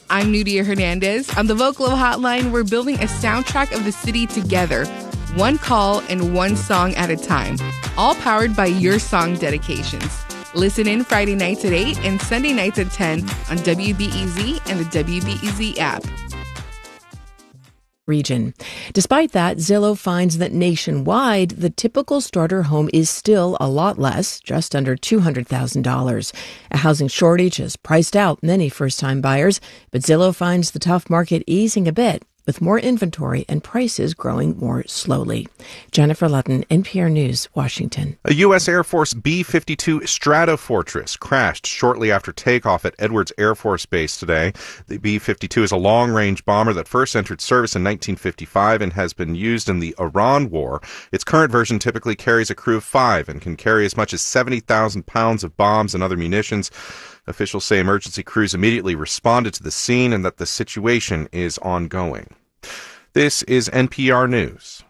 I'm Nudia Hernandez. On the Vocalo Hotline, we're building a soundtrack of the city together, one call and one song at a time, all powered by your song dedications. Listen in Friday nights at 8 and Sunday nights at 10 on WBEZ and the WBEZ app. Region. Despite that, Zillow finds that nationwide, the typical starter home is still a lot less, just under $200,000. A housing shortage has priced out many first-time buyers, but Zillow finds the tough market easing a bit, with more inventory and prices growing more slowly. Jennifer Lutton, NPR News, Washington. A U.S. Air Force B-52 Stratofortress crashed shortly after takeoff at Edwards Air Force Base today. The B-52 is a long-range bomber that first entered service in 1955 and has been used in the Iran War. Its current version typically carries a crew of 5 and can carry as much as 70,000 pounds of bombs and other munitions. Officials say emergency crews immediately responded to the scene and that the situation is ongoing. This is NPR News.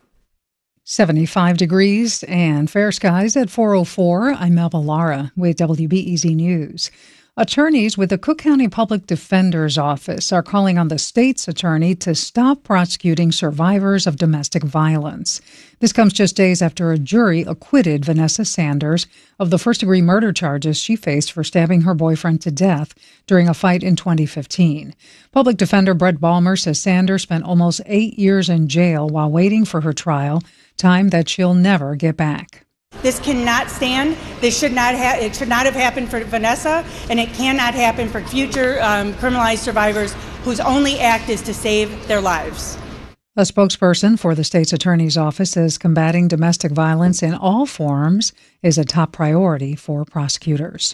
75 degrees and fair skies at 4:04. I'm Melba Lara with WBEZ News. Attorneys with the Cook County Public Defender's Office are calling on the state's attorney to stop prosecuting survivors of domestic violence. This comes just days after a jury acquitted Vanessa Sanders of the first-degree murder charges she faced for stabbing her boyfriend to death during a fight in 2015. Public Defender Brett Balmer says Sanders spent almost 8 years in jail while waiting for her trial, time that she'll never get back. This cannot stand. It should not have happened for Vanessa, and it cannot happen for future criminalized survivors whose only act is to save their lives. A spokesperson for the state's attorney's office says combating domestic violence in all forms is a top priority for prosecutors.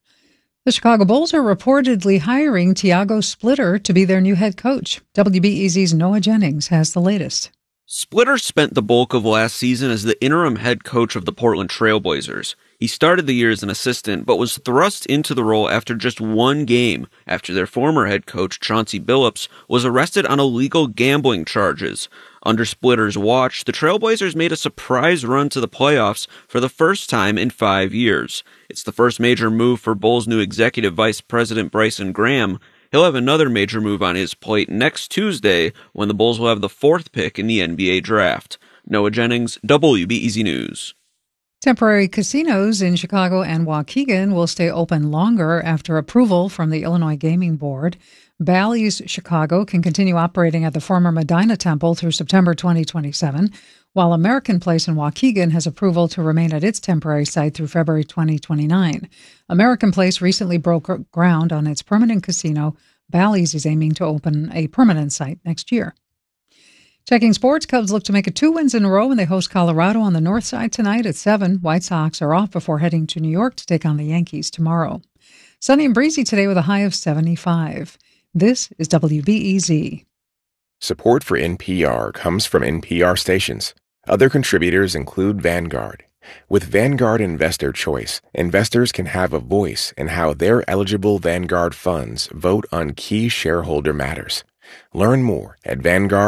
The Chicago Bulls are reportedly hiring Tiago Splitter to be their new head coach. WBEZ's Noah Jennings has the latest. Splitter spent the bulk of last season as the interim head coach of the Portland Trail Blazers. He started the year as an assistant, but was thrust into the role after just one game after their former head coach, Chauncey Billups, was arrested on illegal gambling charges. Under Splitter's watch, the Trailblazers made a surprise run to the playoffs for the first time in 5 years. It's the first major move for Bulls' new executive vice president, Bryson Graham. He'll have another major move on his plate next Tuesday when the Bulls will have the 4th pick in the NBA draft. Noah Jennings, WBEZ News. Temporary casinos in Chicago and Waukegan will stay open longer after approval from the Illinois Gaming Board. Bally's Chicago can continue operating at the former Medina Temple through September 2027, while American Place in Waukegan has approval to remain at its temporary site through February 2029. American Place recently broke ground on its permanent casino. Bally's is aiming to open a permanent site next year. Checking sports, Cubs look to make it 2 wins in a row when they host Colorado on the north side tonight at 7. White Sox are off before heading to New York to take on the Yankees tomorrow. Sunny and breezy today with a high of 75. This is WBEZ. Support for NPR comes from NPR stations. Other contributors include Vanguard. With Vanguard Investor Choice, investors can have a voice in how their eligible Vanguard funds vote on key shareholder matters. Learn more at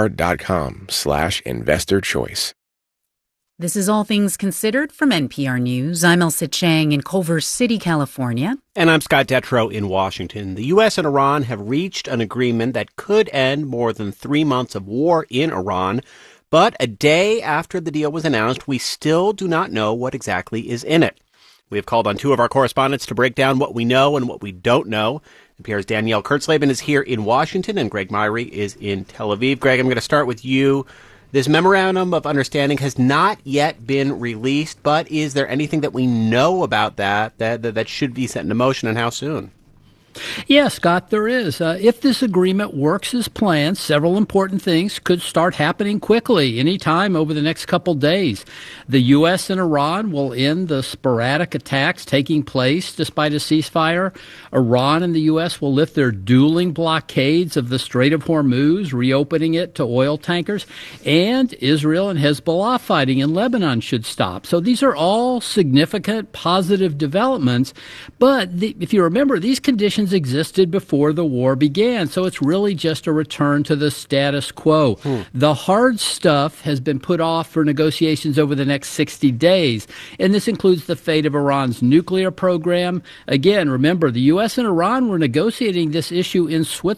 Vanguard.com/investor choice. This is All Things Considered from NPR News. I'm Elsa Chang in Culver City, California. And I'm Scott Detrow in Washington. The U.S. and Iran have reached an agreement that could end more than 3 months of war in Iran. But a day after the deal was announced, we still do not know what exactly is in it. We have called on 2 of our correspondents to break down what we know and what we don't know. NPR's Danielle Kurtzleben is here in Washington, and Greg Myrie is in Tel Aviv. Greg, I'm going to start with you. This memorandum of understanding has not yet been released, but is there anything that we know about that should be set into motion, and how soon? Yeah, Scott, there is. If this agreement works as planned, several important things could start happening quickly, anytime over the next couple days. The U.S. and Iran will end the sporadic attacks taking place despite a ceasefire. Iran and the U.S. will lift their dueling blockades of the Strait of Hormuz, reopening it to oil tankers. And Israel and Hezbollah fighting in Lebanon should stop. So these are all significant positive developments. But if you remember, these conditions existed before the war began, so it's really just a return to the status quo. The hard stuff has been put off for negotiations over the next 60 days, and this includes the fate of Iran's nuclear program. Again, remember, the U.S. and Iran were negotiating this issue in Switzerland